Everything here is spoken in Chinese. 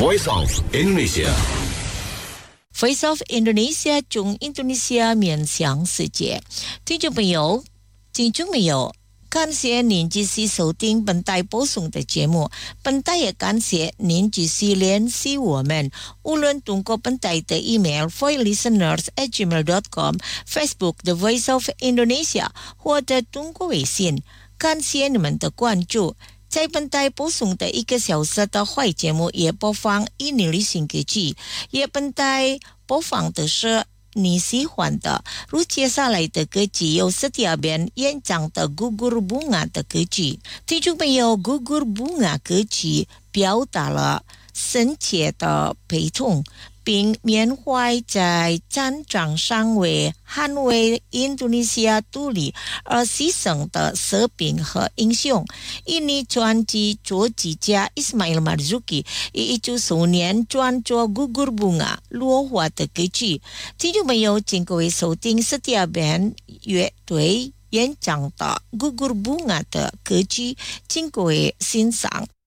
Voice of Indonesia Voice of Indonesia 中印度尼西亚面向世界，听众朋友、听众朋友，感谢您继续收听本台播送的节目。本台也感谢您继续联系我们，无论通过本台的 email voicelisteners@gmail.com、Facebook The Voice of Indonesia， 或者通过微信。感谢你们的关注。在本台播送的1个小时的坏节目也播放印尼旅行歌曲，也本台播放的是你喜欢的，如接下来的歌曲有Setia Band演唱的 Gugur Bunga 的歌曲。听众朋友， Gugur Bunga 歌曲表达了深切的悲痛，并缅怀在战场上为捍卫印度尼西亚独立而牺牲的士兵和英雄。印尼传奇作曲家 Ismail Marzuki 以1995年创作 Gugur Bunga 落花的歌曲。听众朋友，请各位收听 Setia Band 乐队演唱的 Gugur Bunga 的歌曲，请各位欣赏。